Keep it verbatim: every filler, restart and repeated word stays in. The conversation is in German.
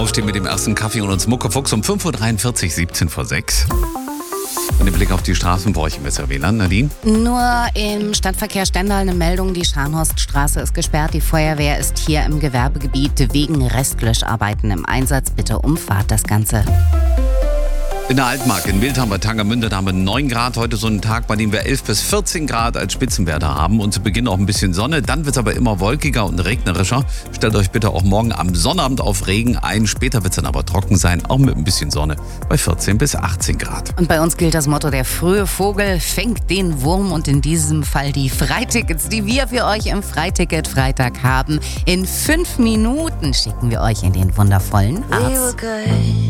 Aufstehen mit dem ersten Kaffee und uns Muckefuchs um fünf Uhr dreiundvierzig, siebzehn vor sechs. Und den Blick auf die Straßen bräuchten wir es, W L A N, Nadine? Nur im Stadtverkehr Stendal eine Meldung, die Scharnhorststraße ist gesperrt. Die Feuerwehr ist hier im Gewerbegebiet wegen Restlöscharbeiten im Einsatz. Bitte umfahrt das Ganze. In der Altmark in Wildheim bei Tangermünde, da haben wir neun Grad. Heute so einen Tag, bei dem wir elf bis vierzehn Grad als Spitzenwerte haben. Und zu Beginn auch ein bisschen Sonne. Dann wird es aber immer wolkiger und regnerischer. Stellt euch bitte auch morgen am Sonnabend auf Regen ein. Später wird es dann aber trocken sein, auch mit ein bisschen Sonne bei vierzehn bis achtzehn Grad. Und bei uns gilt das Motto, der frühe Vogel fängt den Wurm. Und in diesem Fall die Freitickets, die wir für euch im Freiticket-Freitag haben. In fünf Minuten schicken wir euch in den wundervollen Harz.